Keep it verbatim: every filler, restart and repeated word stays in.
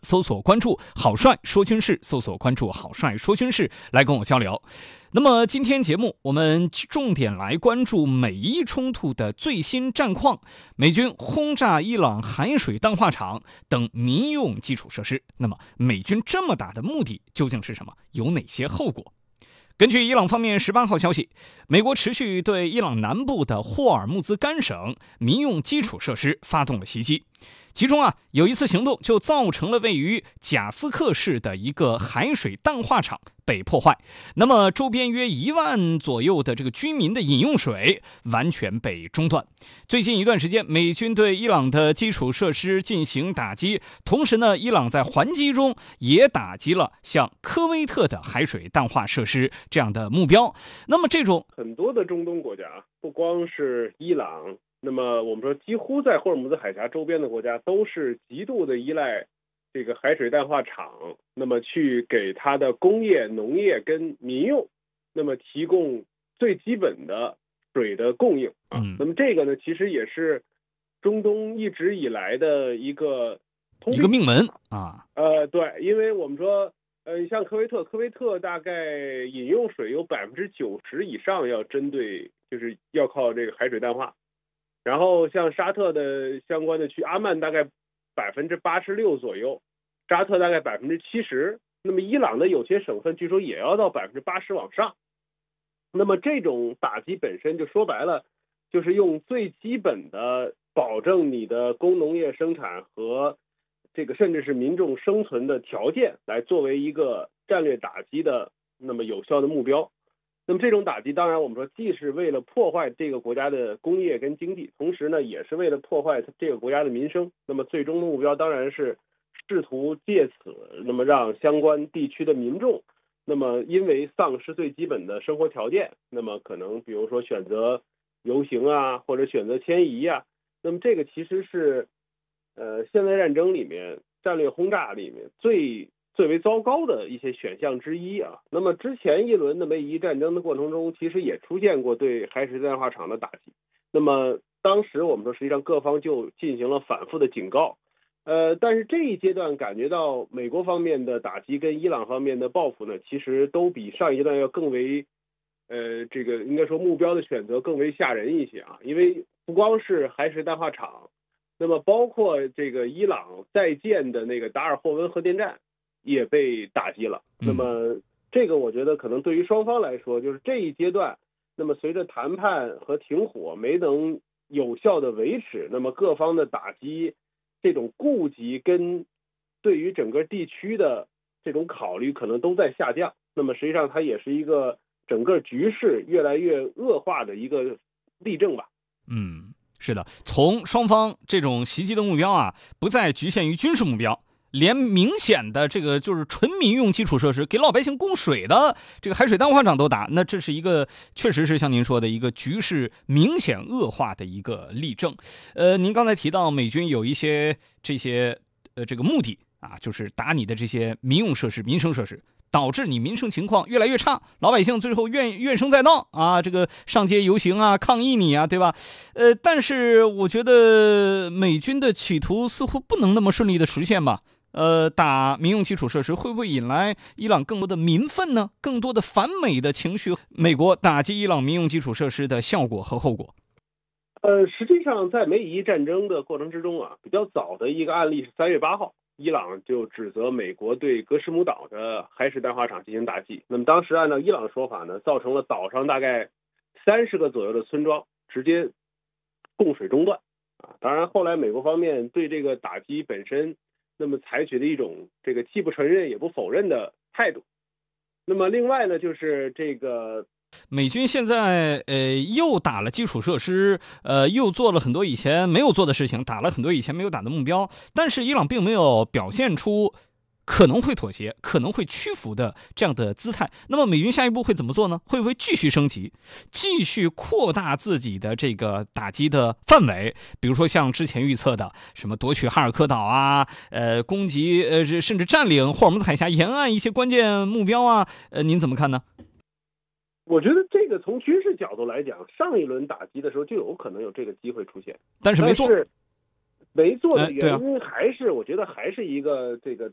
搜索关注郝帅说军事，搜索关注郝帅说军事来跟我交流。那么今天节目我们重点来关注美伊冲突的最新战况，美军轰炸伊朗海水淡化厂等民用基础设施。那么美军这么打的目的究竟是什么？有哪些后果？根据伊朗方面十八号消息，美国持续对伊朗南部的霍尔木兹干省民用基础设施发动了袭击。其中啊，有一次行动就造成了位于贾斯克市的一个海水淡化厂被破坏，那么周边约一万左右的这个居民的饮用水完全被中断。最近一段时间，美军对伊朗的基础设施进行打击，同时呢，伊朗在还击中也打击了像科威特的海水淡化设施这样的目标。那么这种很多的中东国家，不光是伊朗，那么我们说几乎在霍尔木兹海峡周边的国家都是极度的依赖这个海水淡化厂，那么去给它的工业、农业跟民用，那么提供最基本的水的供应啊。 嗯、 那么这个呢，其实也是中东一直以来的一个一个命门啊。 呃，对，因为我们说，呃，像科威特，科威特大概饮用水有百分之九十以上要针对，就是要靠这个海水淡化。然后像沙特的相关的区，阿曼大概百分之八十六左右，沙特大概百分之七十。那么伊朗的有些省份据说也要到百分之八十往上。那么这种打击本身就说白了，就是用最基本的保证你的工农业生产和这个甚至是民众生存的条件来作为一个战略打击的那么有效的目标。那么这种打击当然我们说既是为了破坏这个国家的工业跟经济，同时呢也是为了破坏这个国家的民生。那么最终的目标当然是试图借此那么让相关地区的民众那么因为丧失最基本的生活条件，那么可能比如说选择游行啊，或者选择迁移啊。那么这个其实是呃现代战争里面战略轰炸里面最最为糟糕的一些选项之一啊。那么之前一轮的美伊战争的过程中，其实也出现过对海水淡化厂的打击。那么当时我们说实际上各方就进行了反复的警告，呃，但是这一阶段感觉到美国方面的打击跟伊朗方面的报复呢，其实都比上一阶段要更为呃这个应该说目标的选择更为吓人一些啊。因为不光是海水淡化厂，那么包括这个伊朗在建的那个达尔霍温核电站也被打击了。那么这个我觉得可能对于双方来说，就是这一阶段，那么随着谈判和停火没能有效的维持，那么各方的打击这种顾及跟对于整个地区的这种考虑可能都在下降。那么实际上它也是一个整个局势越来越恶化的一个例证吧。 嗯，是的，从双方这种袭击的目标啊，不再局限于军事目标，连明显的这个就是纯民用基础设施给老百姓供水的这个海水淡化厂都打，那这是一个确实是像您说的一个局势明显恶化的一个例证。呃，您刚才提到美军有一些这些呃这个目的啊，就是打你的这些民用设施、民生设施，导致你民生情况越来越差，老百姓最后怨怨声载道啊，这个上街游行啊，抗议你啊，对吧？呃，但是我觉得美军的企图似乎不能那么顺利的实现吧。呃，打民用基础设施会不会引来伊朗更多的民愤呢？更多的反美的情绪？美国打击伊朗民用基础设施的效果和后果？ 呃，实际上在美伊战争的过程之中啊，比较早的一个案例是三月八号，伊朗就指责美国对格什姆岛的海水淡化厂进行打击。那么当时按照伊朗的说法呢，造成了岛上大概三十个左右的村庄直接供水中断啊。当然后来美国方面对这个打击本身那么采取的一种这个既不承认也不否认的态度。那么另外呢，就是这个美军现在呃又打了基础设施，呃又做了很多以前没有做的事情，打了很多以前没有打的目标，但是伊朗并没有表现出可能会妥协、可能会屈服的这样的姿态。那么美军下一步会怎么做呢？会不会继续升级，继续扩大自己的这个打击的范围？比如说像之前预测的什么夺取哈尔科岛啊，呃，攻击呃甚至占领霍尔木兹海峡沿岸一些关键目标啊，呃，您怎么看呢？ 我觉得这个从军事角度来讲，上一轮打击的时候就有可能有这个机会出现， 但是没做。 没做的原因还是、呃啊、我觉得还是一个这个